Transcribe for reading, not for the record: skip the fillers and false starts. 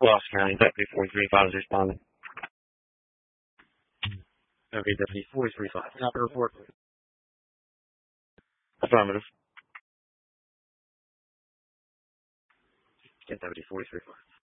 Ross County, Deputy 435 is responding. Okay, Deputy 435. Not the report. Affirmative. Get Deputy 435.